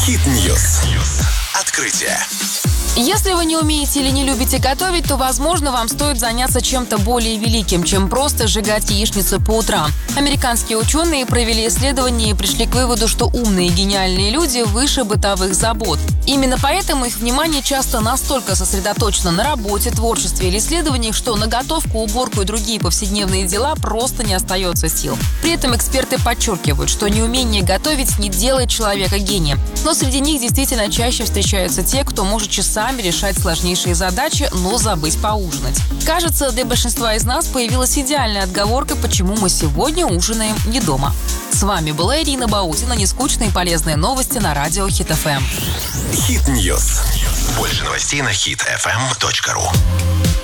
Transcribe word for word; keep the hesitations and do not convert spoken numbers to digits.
Хит-ньюс. Открытие. Если вы не умеете или не любите готовить, то, возможно, вам стоит заняться чем-то более великим, чем просто сжигать яичницу по утрам. Американские ученые провели исследование и пришли к выводу, что умные и гениальные люди выше бытовых забот. Именно поэтому их внимание часто настолько сосредоточено на работе, творчестве или исследованиях, что на готовку, уборку и другие повседневные дела просто не остается сил. При этом эксперты подчеркивают, что неумение готовить не делает человека гением. Но среди них действительно чаще встречаются те, кто может часами решать сложнейшие задачи, но забыть поужинать. Кажется, для большинства из нас появилась идеальная отговорка, почему мы сегодня ужинаем не дома. С вами была Ирина Баутина. Нескучные и полезные новости на радио Хит эф эм. Хит-ньюс. Больше новостей на хит эф эм точка ру.